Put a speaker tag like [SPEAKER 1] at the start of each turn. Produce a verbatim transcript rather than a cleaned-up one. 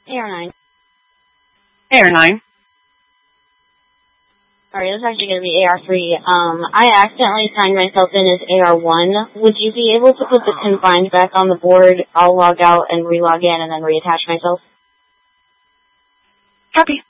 [SPEAKER 1] A R nine.
[SPEAKER 2] A R nine.
[SPEAKER 1] Sorry, this is actually going to be A R three. Um, I accidentally signed myself in as A R one. Would you be able to put the confined back on the board? I'll log out and re-log in and then reattach myself.
[SPEAKER 2] Copy.